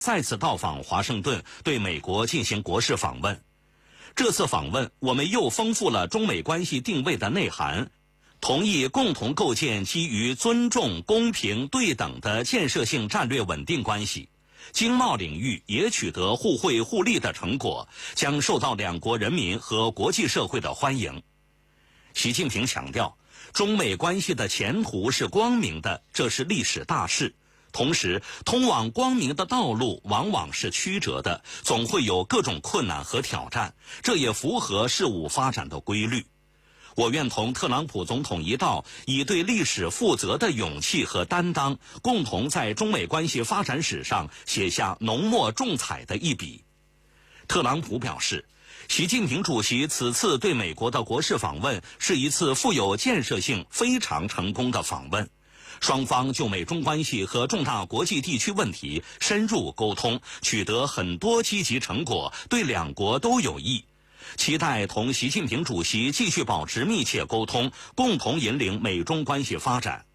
再次到访华盛顿，对美国进行国事访问。这次访问，我们又丰富了中美关系定位的内涵，同意共同构建基于尊重、公平、对等的建设性战略稳定关系。经贸领域也取得互惠互利的成果，将受到两国人民和国际社会的欢迎。习近平强调，中美关系的前途是光明的，这是历史大势。同时，通往光明的道路往往是曲折的，总会有各种困难和挑战，这也符合事物发展的规律。我愿同特朗普总统一道，以对历史负责的勇气和担当，共同在中美关系发展史上写下浓墨重彩的一笔。特朗普表示，习近平主席此次对美国的国事访问是一次富有建设性、非常成功的访问。双方就美中关系和重大国际地区问题深入沟通，取得很多积极成果，对两国都有益。期待同习近平主席继续保持密切沟通，共同引领美中关系发展。